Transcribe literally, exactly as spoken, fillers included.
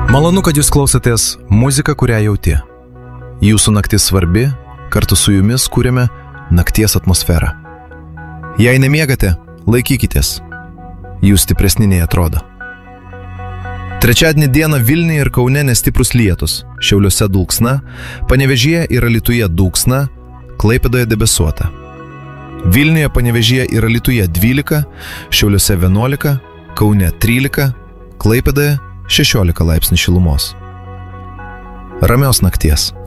Malonu, kad jūs klausotės muziką, kurią jauti. Jūsų naktis svarbi, kartu su jumis kūrėme nakties atmosferą. Jei nemiegate, laikykitės. Jūs stipresni nei atrodo. Trečiadienį dieną Vilniuje ir Kaune nestiprus lietus, Šiauliuose dulksna, Panevėžyje ir Alytuje dulksna, Klaipėdoje debesuota. Vilniuje, Panevėžyje ir Alytuje dvylika, Šiauliuose vienuolika, Kaune trylika, Klaipėdoje šešiolika laipsnių šilumos. Ramios nakties.